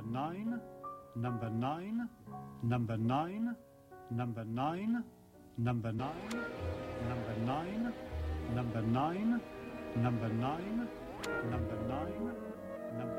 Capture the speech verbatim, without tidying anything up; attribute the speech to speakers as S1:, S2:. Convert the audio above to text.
S1: nine, number nine, number nine, number nine, number nine, number nine, number nine, number nine, number nine, number